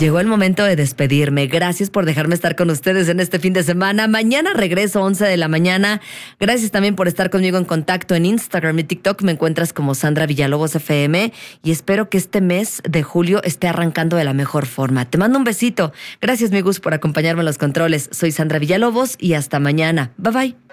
Llegó el momento de despedirme. Gracias por dejarme estar con ustedes en este fin de semana. Mañana regreso 11 de la mañana. Gracias también por estar conmigo en contacto en Instagram y TikTok. Me encuentras como Sandra Villalobos FM y espero que este mes de julio esté arrancando de la mejor forma. Te mando un besito. Gracias, mi Gus, por acompañarme en los controles. Soy Sandra Villalobos y hasta mañana. Bye bye.